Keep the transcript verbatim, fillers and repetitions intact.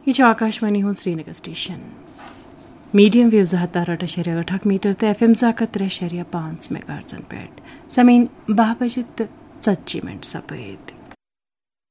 यह आकाशवाणी हूँ Srinagar station medium wave जहत्तर अठ शरिया अठाक मीटर ते एफ एम जाकत त्रे शरिया पांच मेगाहर्ट्ज़न पेट ज़मीन बाह बजित षाठी मिनट सपेद